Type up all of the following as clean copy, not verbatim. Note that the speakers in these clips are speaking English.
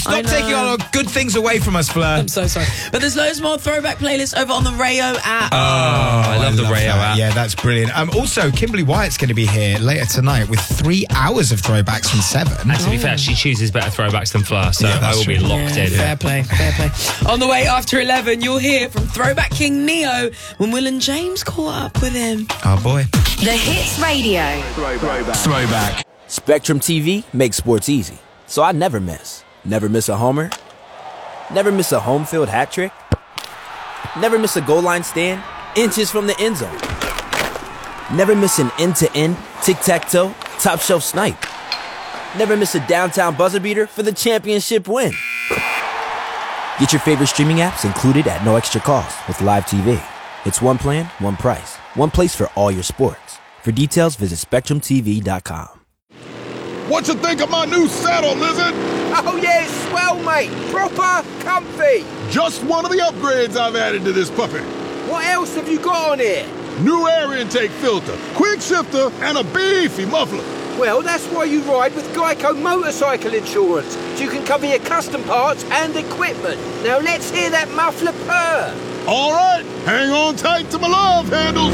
Stop taking all good things away from us, Fleur. I'm so sorry. But there's loads more throwback playlists over on the Rayo app. Oh, I love the Rayo app. Yeah, that's brilliant. Also, Kimberly Wyatt's going to be here later tonight with 3 hours of throwbacks from 7. And to be fair, she chooses better throwbacks than Fleur, so I will be locked in. Fair play. On the way after 11, you'll hear from Throwback King Neo when Will and James caught up with him. Oh, boy. The Hits Radio. Throwback. Spectrum TV makes sports easy, so I never miss. Never miss a homer. Never miss a home field hat trick. Never miss a goal line stand inches from the end zone. Never miss an end-to-end, tic-tac-toe, top-shelf snipe. Never miss a downtown buzzer beater for the championship win. Get your favorite streaming apps included at no extra cost with Live TV. It's one plan, one price, one place for all your sports. For details, visit SpectrumTV.com. What you think of my new saddle, Lizard? Oh yeah, it's swell, mate. Proper comfy. Just one of the upgrades I've added to this puppy. What else have you got on here? New air intake filter, quick shifter, and a beefy muffler. Well, that's why you ride with Geico Motorcycle Insurance, so you can cover your custom parts and equipment. Now let's hear that muffler purr. All right, hang on tight to my love handles.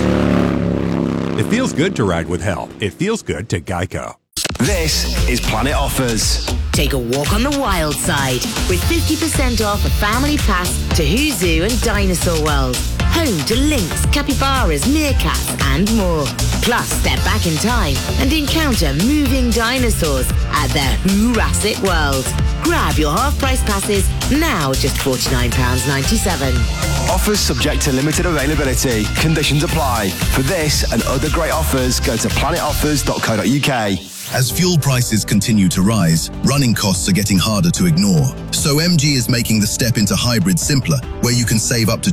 It feels good to ride with help. It feels good to Geico. This is Planet Offers. Take a walk on the wild side with 50% off a family pass to Who's Zoo and Dinosaur World. Home to lynx, capybaras, meerkats and more. Plus, step back in time and encounter moving dinosaurs at their Jurassic World. Grab your half-price passes now, just £49.97. Offers subject to limited availability. Conditions apply. For this and other great offers, go to planetoffers.co.uk. As fuel prices continue to rise, running costs are getting harder to ignore. So MG is making the step into hybrid simpler, where you can save up to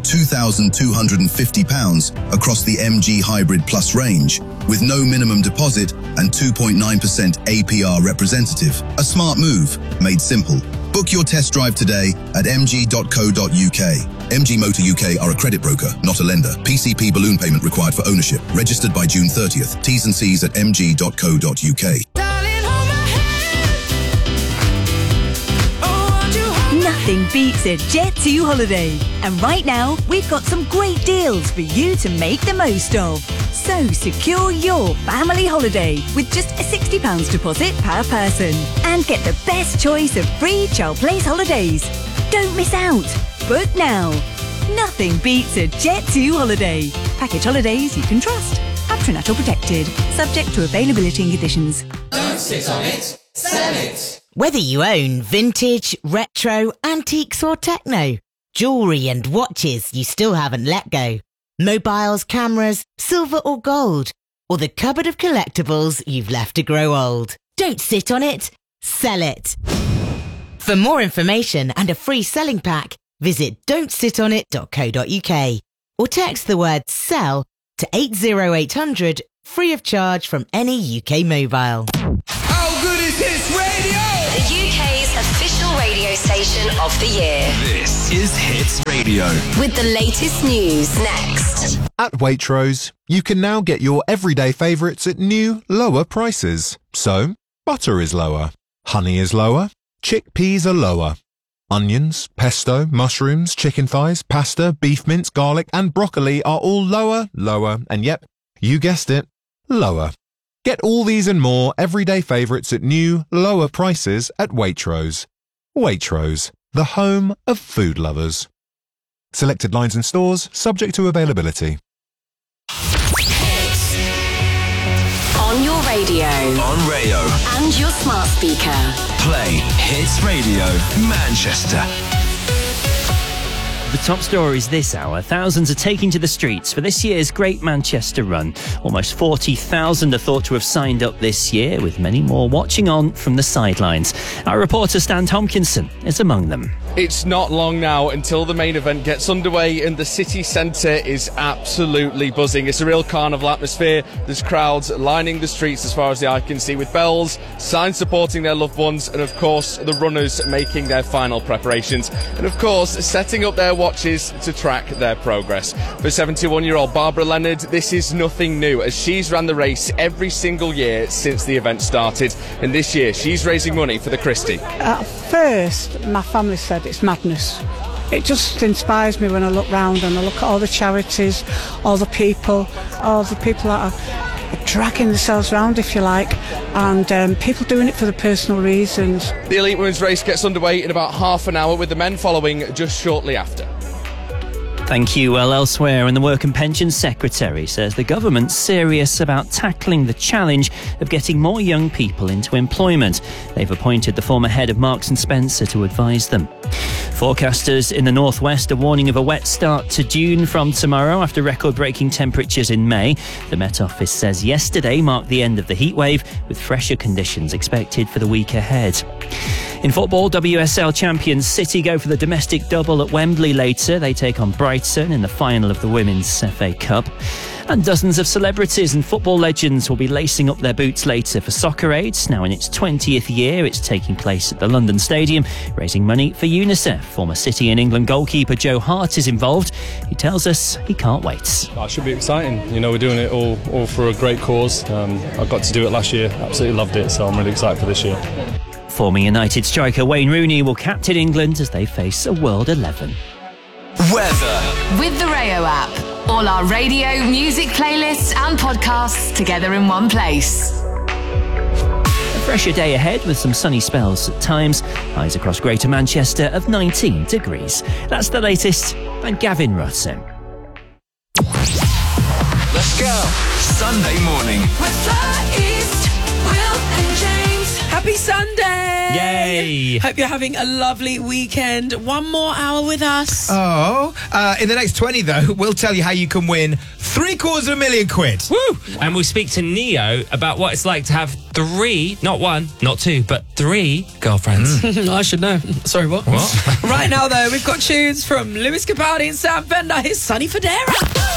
£2,250 across the MG Hybrid Plus range, with no minimum deposit and 2.9% APR representative. A smart move, made simple. Book your test drive today at mg.co.uk. MG Motor UK are a credit broker, not a lender. PCP balloon payment required for ownership. Registered by June 30th. T's and C's at mg.co.uk. Nothing beats a Jet2 holiday. And right now, we've got some great deals for you to make the most of. So secure your family holiday with just a £60 deposit per person. And get the best choice of free child place holidays. Don't miss out. Book now. Nothing beats a Jet2 holiday. Package holidays you can trust. Patronato protected. Subject to availability and conditions. Don't sit on it. Sell it. Whether you own vintage, retro, antiques or techno, jewellery and watches you still haven't let go, mobiles, cameras, silver or gold, or the cupboard of collectibles you've left to grow old. Don't sit on it. Sell it. For more information and a free selling pack, visit don'tsitonit.co.uk or text the word SELL to 80800 free of charge from any UK mobile. How good is Hits Radio? The UK's official radio station of the year. This is Hits Radio. With the latest news next. At Waitrose, you can now get your everyday favourites at new, lower prices. So, butter is lower, honey is lower, chickpeas are lower. Onions, pesto, mushrooms, chicken thighs, pasta, beef mince, garlic and broccoli are all lower, and yep, you guessed it, lower. Get all these and more everyday favourites at new, lower prices at Waitrose. Waitrose, the home of food lovers. Selected lines and stores, subject to availability. On your radio. On Rayo. And your smart speaker. Play Hits Radio Manchester. The top stories this hour. Thousands are taking to the streets for this year's Great Manchester Run. Almost 40,000 are thought to have signed up this year, with many more watching on from the sidelines. Our reporter Stan Tompkinson is among them. It's not long now until the main event gets underway and the city centre is absolutely buzzing. It's a real carnival atmosphere. There's crowds lining the streets as far as the eye can see with bells, signs supporting their loved ones and of course the runners making their final preparations. And of course setting up their watches to track their progress. For 71-year-old Barbara Leonard, this is nothing new, as she's ran the race every single year since the event started, and this year she's raising money for the Christie. At first, my family said it's madness. It just inspires me when I look round and I look at all the charities, all the people that are dragging themselves around, if you like, and people doing it for the personal reasons. The Elite Women's Race gets underway in about half an hour, with the men following just shortly after. Thank you. Well, elsewhere, and the Work and Pensions Secretary says the government's serious about tackling the challenge of getting more young people into employment. They've appointed the former head of Marks & Spencer to advise them. Forecasters in the northwest are warning of a wet start to June from tomorrow after record-breaking temperatures in May. The Met Office says yesterday marked the end of the heatwave, with fresher conditions expected for the week ahead. In football, WSL champions City go for the domestic double at Wembley later. They take on Brighton in the final of the Women's FA Cup. And dozens of celebrities and football legends will be lacing up their boots later for Soccer Aid. Now in its 20th year, it's taking place at the London Stadium, raising money for UNICEF. Former City and England goalkeeper Joe Hart is involved. He tells us he can't wait. It should be exciting. You know, we're doing it all for a great cause. I got to do it last year, absolutely loved it, so I'm really excited for this year. Former United striker Wayne Rooney will captain England as they face a World 11. Weather. With the Rayo app. All our radio, music playlists and podcasts together in one place. A fresher day ahead with some sunny spells at times. Highs across Greater Manchester of 19 degrees. That's the latest. I'm Gavin Rutten. Let's go. Sunday morning. With Fly East, Will and James. Happy Sunday! Yay! Hope you're having a lovely weekend. One more hour with us. Oh, in the next 20, though, we'll tell you how you can win £750,000. Woo! And we'll speak to Neo about what it's like to have 3, not 1, not 2, but 3 girlfriends. I should know. Sorry, what? What? Right now, though, we've got tunes from Lewis Capaldi and Sam Fender. Here's Sonny Fodera.